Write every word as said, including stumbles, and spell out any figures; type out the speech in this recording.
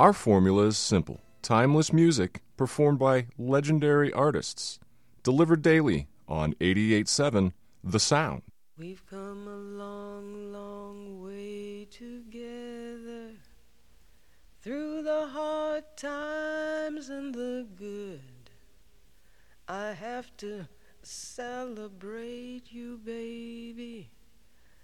Our formula is simple. Timeless music performed by legendary artists. Delivered daily on eighty-eight point seven The Sound. We've come a long, long way together, through the hard times and the good. I have to celebrate you, baby.